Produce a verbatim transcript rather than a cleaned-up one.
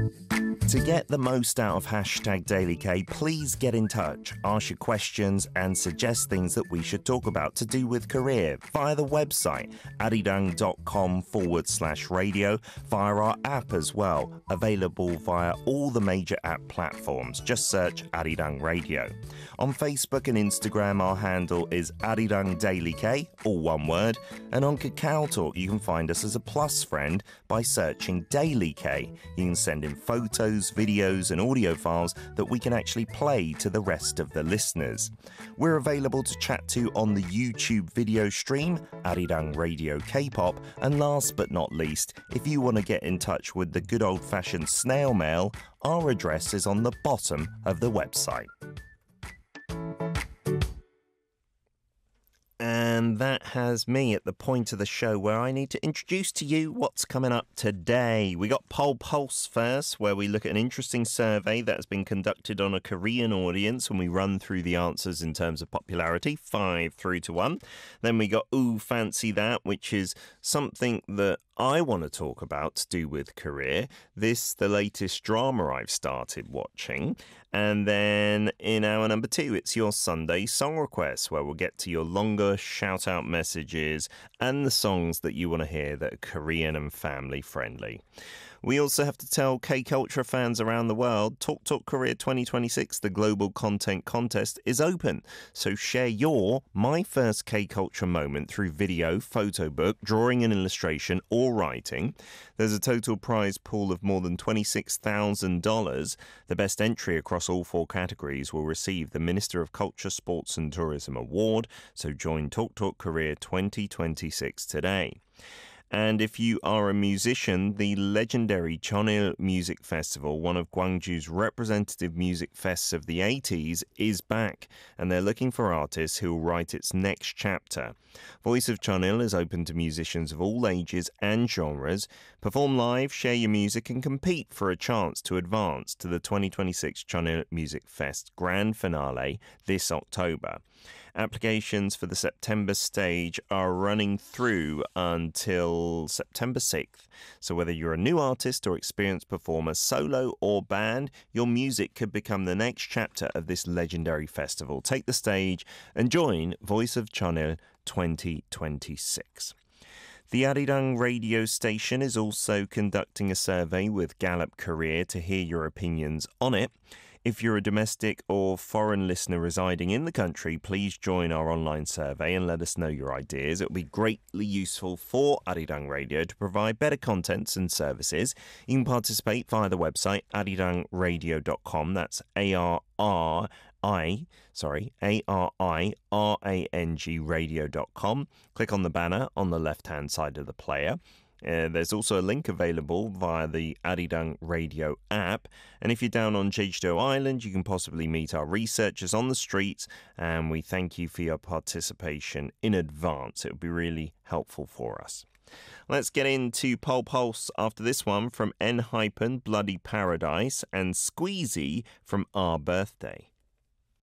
To get the most out of hashtag Daily K, please get in touch, ask your questions and suggest things that we should talk about to do with career via the website arirang.com forward slash radio, via our app as well, available via all the major app platforms. Just search Arirang Radio. On Facebook and Instagram, our handle is Arirang Daily K, all one word, and on Kakao Talk, you can find us as a plus friend by searching Daily K. You can send in photos, videos and audio files that we can actually play to the rest of the listeners. We're available to chat to on the YouTube video stream, Arirang Radio K-pop, and last but not least, if you want to get in touch with the good old-fashioned snail mail, our address is on the bottom of the website. And that has me at the point of the show where I need to introduce to you what's coming up today. We got Poll Pulse first, where we look at an interesting survey that has been conducted on a Korean audience, and we run through the answers in terms of popularity, five through to one. Then we got Ooh, Fancy That, which is something that I want to talk about to do with career. This, the latest drama I've started watching. And then in hour number two, it's your Sunday song requests, where we'll get to your longer shout-out messages and the songs that you want to hear that are Korean and family-friendly. We also have to tell K-Culture fans around the world, Talk Talk Korea twenty twenty-six, the global content contest, is open. So share your My First K-Culture moment through video, photo book, drawing and illustration, or writing. There's a total prize pool of more than twenty-six thousand dollars. The best entry across all four categories will receive the Minister of Culture, Sports and Tourism Award. So join Talk Talk Korea twenty twenty-six today. And if you are a musician, the legendary Cheonil Music Festival, one of Gwangju's representative music fests of the eighties, is back, and they're looking for artists who will write its next chapter. Voice of Cheonil is open to musicians of all ages and genres. Perform live, share your music, and compete for a chance to advance to the twenty twenty-six Cheonil Music Fest Grand Finale this October. Applications for the September stage are running through until September sixth. So whether you're a new artist or experienced performer, solo or band, your music could become the next chapter of this legendary festival. Take the stage and join Voice of Cheonil twenty twenty-six. The Arirang radio station is also conducting a survey with Gallup Korea to hear your opinions on it. If you're a domestic or foreign listener residing in the country, please join our online survey and let us know your ideas. It will be greatly useful for Arirang Radio to provide better contents and services. You can participate via the website arirang radio dot com. That's A R R I, sorry, A R I R A N G radio dot com. Click on the banner on the left-hand side of the player. Uh, there's also a link available via the Arirang Radio app. And if you're down on Jeju-do Island, you can possibly meet our researchers on the streets. And we thank you for your participation in advance. It would be really helpful for us. Let's get into Poll Pulse after this one from N-Bloody Paradise and Squeezy from Our Birthday.